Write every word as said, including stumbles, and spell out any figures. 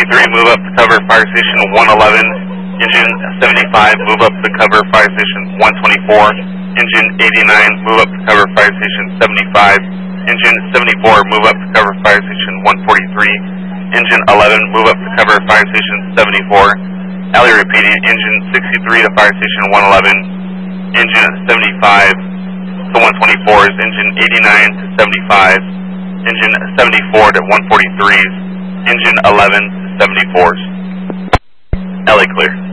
sixty-three, move up to cover Fire Station one eleven. Engine seventy-five, move up to cover Fire Station one twenty-four. Engine eighty-nine, move up to cover Fire Station seventy-five. Engine seventy-four, move up to cover Fire Station one forty-three. Engine eleven, move up to cover Fire Station seventy-four. Alley repeating, engine sixty-three to Fire Station one eleven. Engine seventy-five to one twenty-fours. Engine eighty-nine to seventy-five. Engine seventy-four to one forty-threes. Engine eleven to seventy-fours. Alley clear.